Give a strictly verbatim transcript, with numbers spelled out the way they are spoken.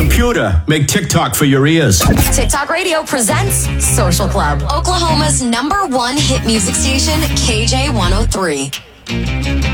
Computer, make TikTok for your ears. TikTok Radio presents Social Club, Oklahoma's number one hit music station, K J one oh three.